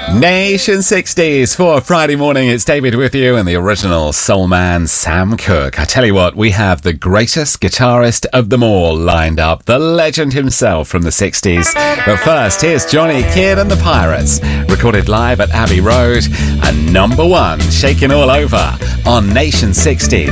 Nation 60s for Friday morning. It's David with you and the original soul man Sam Cooke. I tell you what, we have the greatest guitarist of them all lined up, the legend himself from the 60s. But first, here's Johnny Kidd and the Pirates, recorded live at Abbey Road, and number one, shaking all over on Nation 60.